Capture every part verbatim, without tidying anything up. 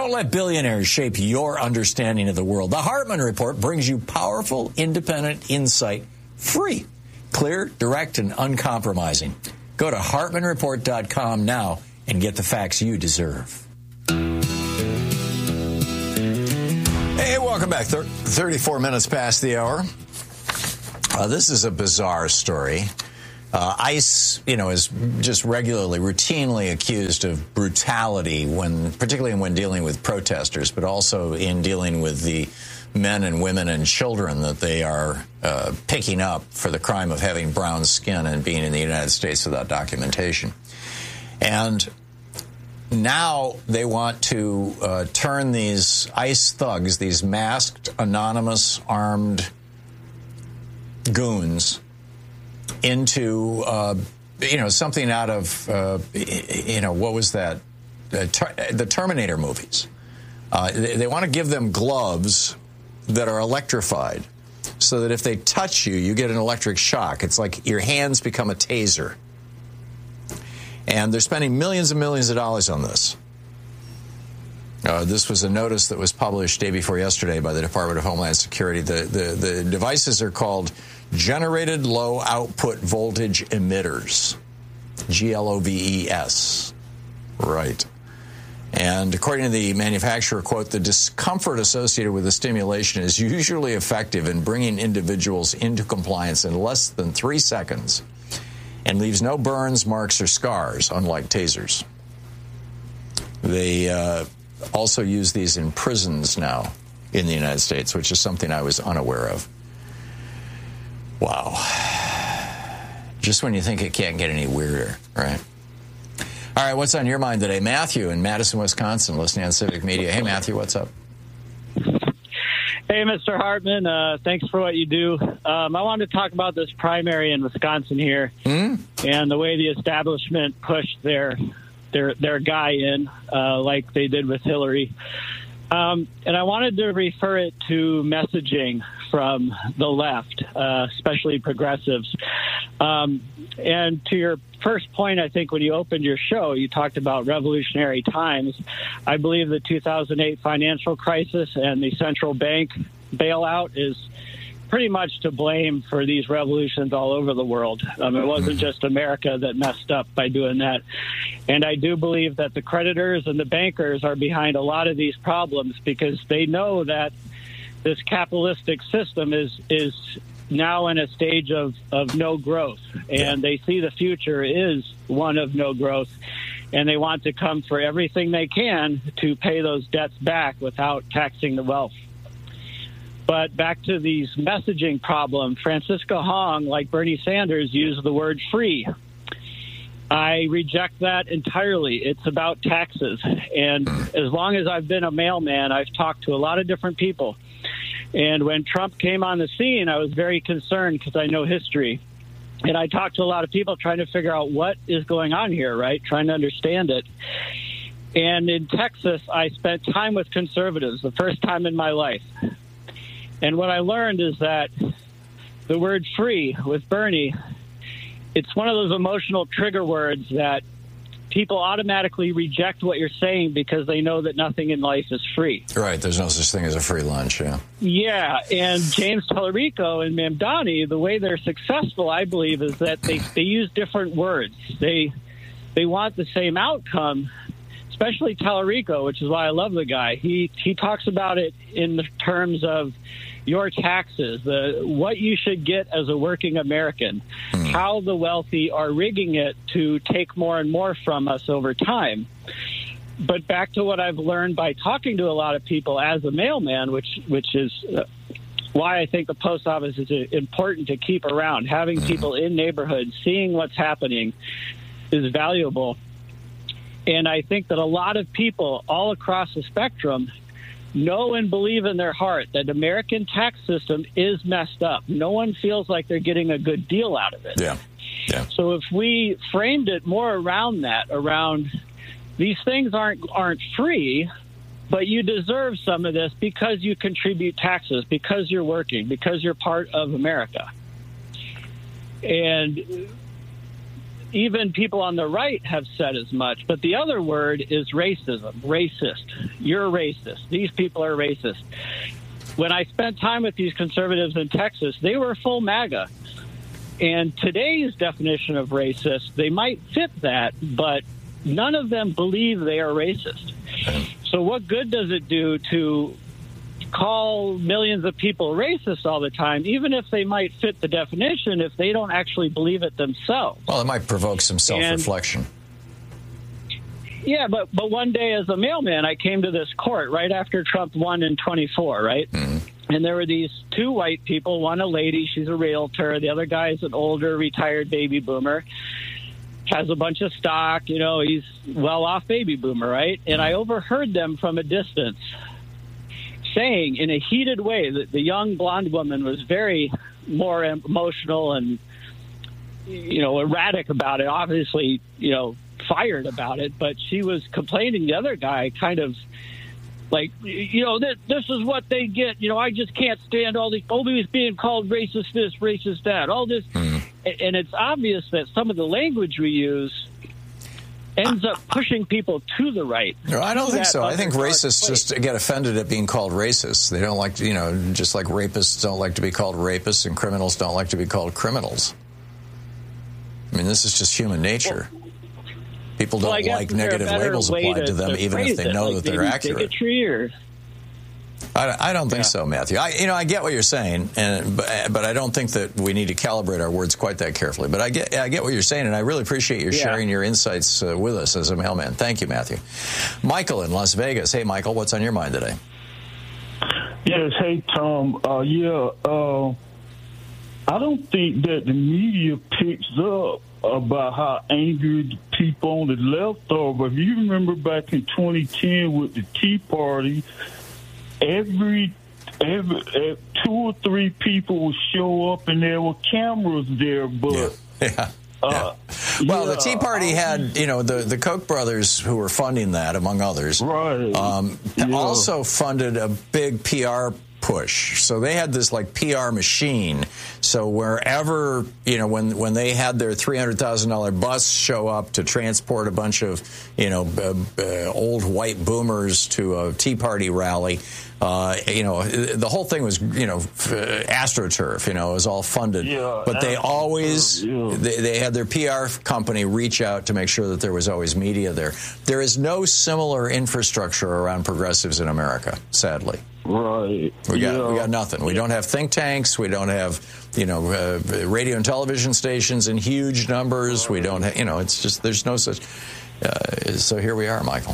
Don't let billionaires shape your understanding of the world. The Hartman Report brings you powerful, independent insight, free, clear, direct, and uncompromising. Go to hartman report dot com now and get the facts you deserve. Hey, welcome back. Thir- thirty-four minutes past the hour. Uh, this is a bizarre story. Uh, ICE, you know, is just regularly, routinely accused of brutality when, particularly when dealing with protesters, but also in dealing with the men and women and children that they are uh, picking up for the crime of having brown skin and being in the United States without documentation. And now they want to uh, turn these ICE thugs, these masked, anonymous, armed goons, into, uh, you know, something out of, uh, you know, what was that? Uh, ter- the Terminator movies. Uh, they, they want to give them gloves that are electrified so that if they touch you, you get an electric shock. It's like your hands become a taser. And they're spending millions and millions of dollars on this. Uh, this was a notice that was published day before yesterday by the Department of Homeland Security. The, the, the devices are called Generated Low Output Voltage Emitters, G L O V E S. Right. And according to the manufacturer, quote, the discomfort associated with the stimulation is usually effective in bringing individuals into compliance in less than three seconds and leaves no burns, marks, or scars, unlike tasers. They uh, also use these in prisons now in the United States, which is something I was unaware of. Wow. Just when you think it can't get any weirder, right? All right, what's on your mind today? Matthew in Madison, Wisconsin, listening on Civic Media. Hey, Matthew, what's up? Hey, Mister Hartman. Uh, thanks for what you do. Um, I wanted to talk about this primary in Wisconsin here mm? and the way the establishment pushed their their their guy in, uh, like they did with Hillary. Um, and I wanted to refer it to messaging from the left, uh, especially progressives. Um, and to your first point, I think when you opened your show, you talked about revolutionary times. I believe the two thousand eight financial crisis and the central bank bailout is pretty much to blame for these revolutions all over the world. Um, it wasn't just America that messed up by doing that. And I do believe that the creditors and the bankers are behind a lot of these problems because they know that this capitalistic system is is now in a stage of, of no growth, and they see the future is one of no growth, and they want to come for everything they can to pay those debts back without taxing the wealth. But back to these messaging problem, Francisca Hong, like Bernie Sanders, used the word free. I reject that entirely. It's about taxes. And as long as I've been a mailman, I've talked to a lot of different people. And when Trump came on the scene, I was very concerned because I know history. And I talked to a lot of people trying to figure out what is going on here, right? Trying to understand it. And in Texas, I spent time with conservatives, the first time in my life. And what I learned is that the word free with Bernie, it's one of those emotional trigger words that people automatically reject what you're saying because they know that nothing in life is free. Right. There's no such thing as a free lunch. Yeah. Yeah. And James Tallarico and Mamdani, the way they're successful, I believe, is that they, they use different words. They they want the same outcome, especially Tallarico, which is why I love the guy. He he talks about it in the terms of your taxes, the what you should get as a working American, mm. how the wealthy are rigging it to take more and more from us over time. But back to what I've learned by talking to a lot of people as a mailman, which which is uh, why I think the post office is important to keep around. Having people in neighborhoods, seeing what's happening is valuable. And I think that a lot of people all across the spectrum know and believe in their heart that the American tax system is messed up. No one feels like they're getting a good deal out of it. Yeah. Yeah. So if we framed it more around that, around these things aren't aren't free, but you deserve some of this because you contribute taxes, because you're working, because you're part of America. And even people on the right have said as much. But the other word is racism, racist. You're racist. These people are racist. When I spent time with these conservatives in Texas, they were full MAGA. And today's definition of racist, they might fit that, but none of them believe they are racist. So what good does it do to call millions of people racist all the time, even if they might fit the definition, if they don't actually believe it themselves? Well, it might provoke some self-reflection. And, yeah, but but one day as a mailman, I came to this court right after Trump won in twenty-four, right? Mm-hmm. And there were these two white people, one a lady, she's a realtor, the other guy is an older, retired baby boomer, has a bunch of stock, you know, he's well-off baby boomer, right? And I overheard them from a distance saying in a heated way that the young blonde woman was very more emotional and, you know, erratic about it, obviously, you know, fired about it, but she was complaining the other guy kind of like, you know, this, this is what they get. You know, I just can't stand all these, always being called racist this, racist that, all this. Mm. And it's obvious that some of the language we use ends up pushing people to the right. No, I don't think so. I think racists just get offended at being called racist. They don't like to, you know, just like rapists don't like to be called rapists and criminals don't like to be called criminals. I mean, this is just human nature. Well, People don't well, like negative labels applied to, to them, to even if they know like that they're accurate. Or... I, I don't think yeah. so, Matthew. I, you know, I get what you're saying, and but, but I don't think that we need to calibrate our words quite that carefully. But I get, I get what you're saying, and I really appreciate you yeah. sharing your insights uh, with us as a mailman. Thank you, Matthew. Michael in Las Vegas. Hey, Michael, what's on your mind today? Yes, hey, Tom. Uh, yeah, uh, I don't think that the media picks up about how angry the people on the left are. But if you remember back in twenty ten with the Tea Party, every, every, every two or three people would show up and there were cameras there. But yeah. Yeah. Uh, yeah. Well, yeah, the Tea Party had, you know, the, the Koch brothers who were funding that, among others, right. um, yeah. also funded a big P R push. So they had this like P R machine. So wherever, you know, when when they had their three hundred thousand dollars bus show up to transport a bunch of, you know, uh, uh, old white boomers to a Tea Party rally, uh, you know, the whole thing was, you know, AstroTurf, you know, it was all funded. Yeah, but they always, yeah. they, they had their P R company reach out to make sure that there was always media there. There is no similar infrastructure around progressives in America, sadly. Right. We got yeah. we got nothing. We don't have think tanks. We don't have, you know, uh, radio and television stations in huge numbers. Right. We don't have, you know, it's just, there's no such. Uh, so here we are, Michael.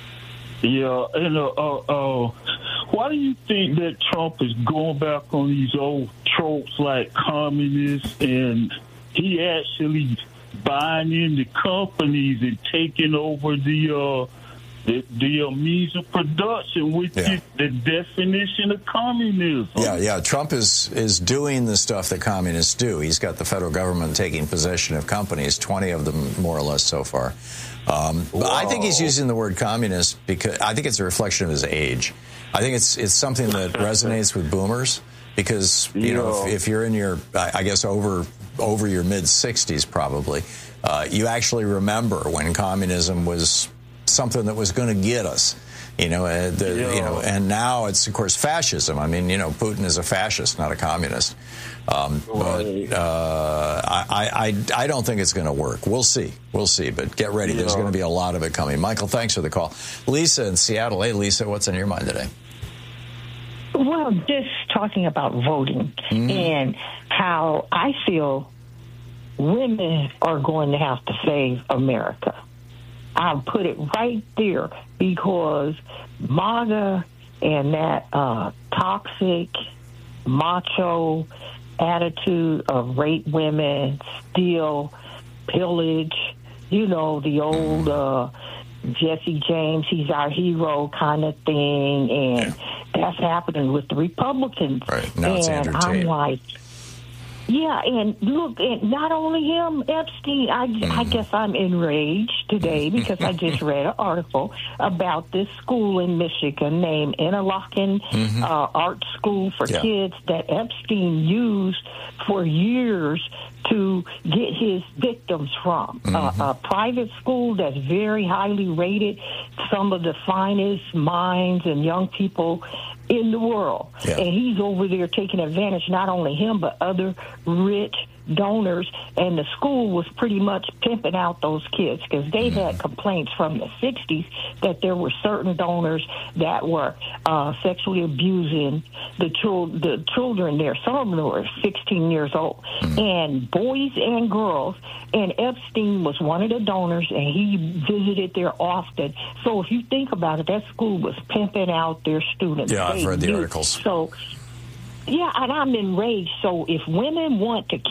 Yeah, and uh, uh, uh, why do you think that Trump is going back on these old tropes like communists, and he actually buying into companies and taking over the uh, the, the uh, means of production, which yeah. is the definition of communism? Yeah, yeah. Trump is is doing the stuff that communists do. He's got the federal government taking possession of companies, twenty of them more or less so far. Um, but I think he's using the word communist because I think it's a reflection of his age. I think it's it's something that resonates with boomers because, you yeah. know, if, if you're in your, I guess, over over your mid-sixties probably, uh, you actually remember when communism was something that was going to get us. You know, uh, the, yeah. you know, and now it's, of course, fascism. I mean, you know, Putin is a fascist, not a communist. Um, right. But uh, I, I, I don't think it's going to work. We'll see. We'll see. But get ready. Yeah. There's going to be a lot of it coming. Michael, thanks for the call. Lisa in Seattle. Hey, Lisa, what's on your mind today? Well, just talking about voting mm. and how I feel women are going to have to save America. I'll put it right there because MAGA and that uh, toxic, macho attitude of rape women, steal, pillage, you know, the old uh, Jesse James, he's our hero kind of thing. And yeah. that's happening with the Republicans. Right. Now and it's Andrew I'm Tate. like, Yeah, and look, and not only him, Epstein, I, mm. I guess I'm enraged today because I just read an article about this school in Michigan named Interlochen mm-hmm. uh, Art School for yeah. Kids that Epstein used for years to get his victims from. Mm-hmm. Uh, a private school that's very highly rated, some of the finest minds and young people in the world. Yeah. And he's over there taking advantage, not only him, but other rich donors, and the school was pretty much pimping out those kids because they mm-hmm. had complaints from the sixties that there were certain donors that were uh, sexually abusing the, chil- the children there. Some of them were sixteen years old, mm-hmm. and boys and girls, and Epstein was one of the donors, and he visited there often. So if you think about it, that school was pimping out their students. Yeah, I've they read the knew. articles. So, yeah, and I'm enraged. So if women want to